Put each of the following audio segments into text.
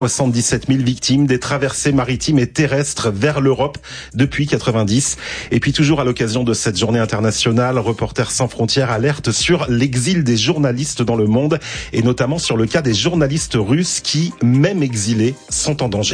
77 000 victimes des traversées maritimes et terrestres vers l'Europe depuis 90. Et puis toujours à l'occasion de cette journée internationale, Reporters sans frontières alerte sur l'exil des journalistes dans le monde et notamment sur le cas des journalistes russes qui, même exilés, sont en danger.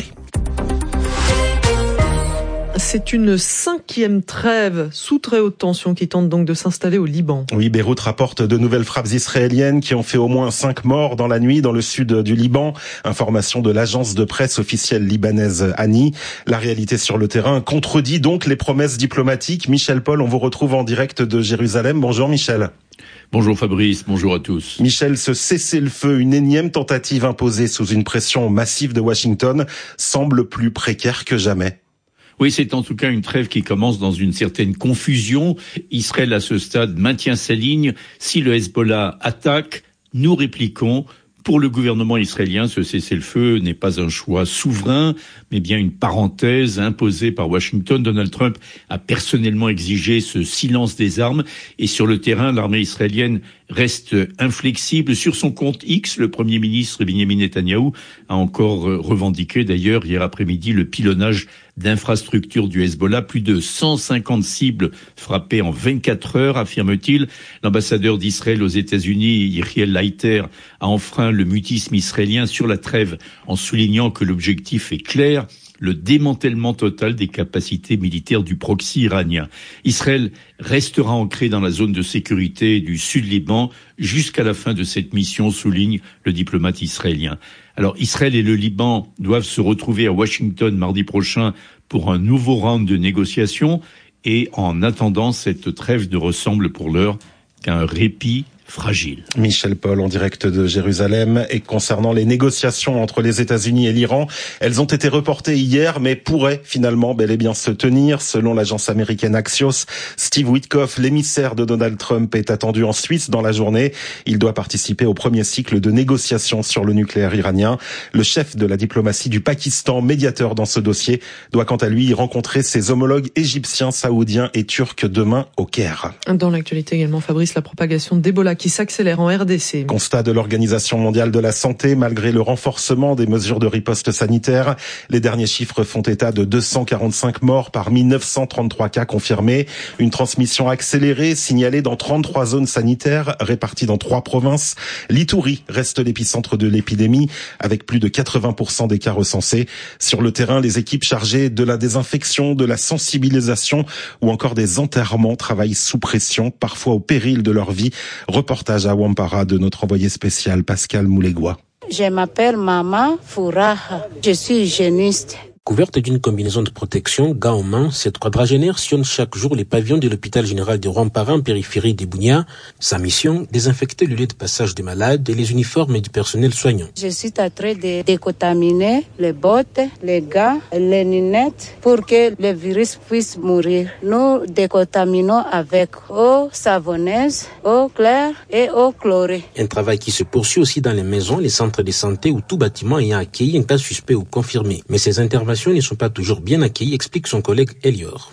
C'est une 5e trêve sous très haute tension qui tente donc de s'installer au Liban. Oui, Beyrouth rapporte de nouvelles frappes israéliennes qui ont fait au moins 5 morts dans la nuit dans le sud du Liban. Information de l'agence de presse officielle libanaise ANI. La réalité sur le terrain contredit donc les promesses diplomatiques. Michel Paul, on vous retrouve en direct de Jérusalem. Bonjour Michel. Bonjour Fabrice, bonjour à tous. Michel, ce cessez-le-feu, une énième tentative imposée sous une pression massive de Washington, semble plus précaire que jamais. Oui, c'est en tout cas une trêve qui commence dans une certaine confusion. Israël, à ce stade, maintient sa ligne. Si le Hezbollah attaque, nous répliquons. Pour le gouvernement israélien, ce cessez-le-feu n'est pas un choix souverain, mais bien une parenthèse imposée par Washington. Donald Trump a personnellement exigé ce silence des armes. Et sur le terrain, l'armée israélienne reste inflexible. Sur son compte X, le Premier ministre Benjamin Netanyahou a encore revendiqué, d'ailleurs, hier après-midi, le pilonnage d'infrastructures du Hezbollah. Plus de 150 cibles frappées en 24 heures, affirme-t-il. L'ambassadeur d'Israël aux États-Unis, Yechiel Leiter, a enfreint le mutisme israélien sur la trêve en soulignant que l'objectif est clair, le démantèlement total des capacités militaires du proxy iranien. Israël restera ancré dans la zone de sécurité du Sud-Liban jusqu'à la fin de cette mission, souligne le diplomate israélien. Alors Israël et le Liban doivent se retrouver à Washington mardi prochain pour un nouveau round de négociations et en attendant, cette trêve ne ressemble pour l'heure qu'à un répit fragile. Michel Paul en direct de Jérusalem. Et concernant les négociations entre les États-Unis et l'Iran, elles ont été reportées hier mais pourraient finalement bel et bien se tenir. Selon l'agence américaine Axios, Steve Witkoff, l'émissaire de Donald Trump, est attendu en Suisse dans la journée. Il doit participer au premier cycle de négociations sur le nucléaire iranien. Le chef de la diplomatie du Pakistan, médiateur dans ce dossier, doit quant à lui rencontrer ses homologues égyptiens, saoudiens et turcs demain au Caire. Dans l'actualité également, Fabrice, la propagation d'Ebola qui s'accélère en RDC. Constat de l'Organisation mondiale de la santé, malgré le renforcement des mesures de riposte sanitaire, les derniers chiffres font état de 245 morts parmi 933 cas confirmés. Une transmission accélérée signalée dans 33 zones sanitaires réparties dans 3 provinces. L'Ituri reste l'épicentre de l'épidémie avec plus de 80% des cas recensés. Sur le terrain, les équipes chargées de la désinfection, de la sensibilisation ou encore des enterrements travaillent sous pression, parfois au péril de leur vie. Reportage à Wampara de notre envoyé spécial Pascal Moulegua. Je m'appelle Mama Fouraha, je suis hygiéniste. Couverte d'une combinaison de protection, gants en main, cette quadragénaire sillonne chaque jour les pavillons de l'hôpital général de Wampara en périphérie des Bunia. Sa mission, désinfecter le lieu de passage des malades et les uniformes du personnel soignant. Je suis en train de décontaminer les bottes, les gants, les lunettes pour que le virus puisse mourir. Nous décontaminons avec eau savonneuse, eau claire et eau chlorée. Un travail qui se poursuit aussi dans les maisons, les centres de santé ou tout bâtiment ayant accueilli un cas suspect ou confirmé. Mais ces interventions ne sont pas toujours bien accueillis, explique son collègue Elior.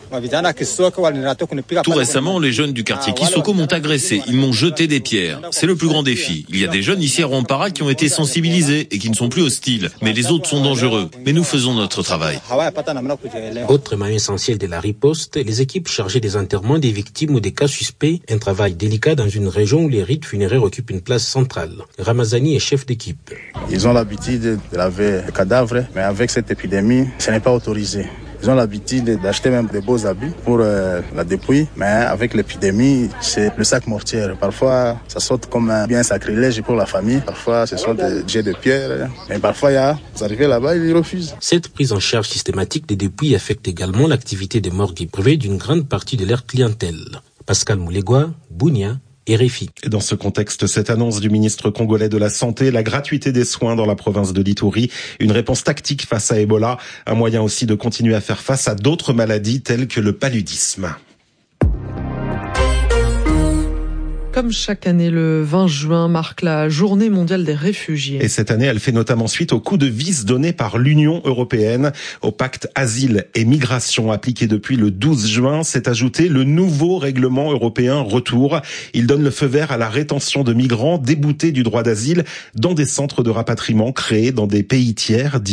Tout récemment, les jeunes du quartier Kissoko m'ont agressé. Ils m'ont jeté des pierres. C'est le plus grand défi. Il y a des jeunes ici à Wampara qui ont été sensibilisés et qui ne sont plus hostiles. Mais les autres sont dangereux. Mais nous faisons notre travail. Autre maillon essentiel de la riposte, les équipes chargées des enterrements des victimes ou des cas suspects. Un travail délicat dans une région où les rites funéraires occupent une place centrale. Ramazani est chef d'équipe. Ils ont l'habitude de laver les cadavres, mais avec cette épidémie, ce n'est pas autorisé. Ils ont l'habitude d'acheter même des beaux habits pour la dépouille, mais avec l'épidémie, c'est le sac mortier. Parfois, ça saute comme un bien sacrilège pour la famille. Parfois, ce sont des jets de pierre. Mais parfois, vous arrivez là-bas, ils refusent. Cette prise en charge systématique des dépouilles affecte également l'activité des morgues privées d'une grande partie de leur clientèle. Pascal Moulegua, Bunia, RFI. Et dans ce contexte, cette annonce du ministre congolais de la Santé, la gratuité des soins dans la province de l'Ituri, une réponse tactique face à Ebola, un moyen aussi de continuer à faire face à d'autres maladies telles que le paludisme. Comme chaque année, le 20 juin marque la Journée mondiale des réfugiés. Et cette année, elle fait notamment suite au coup de vis donné par l'Union européenne au pacte asile et migration appliqué depuis le 12 juin. S'est ajouté le nouveau règlement européen Retour. Il donne le feu vert à la rétention de migrants déboutés du droit d'asile dans des centres de rapatriement créés dans des pays tiers.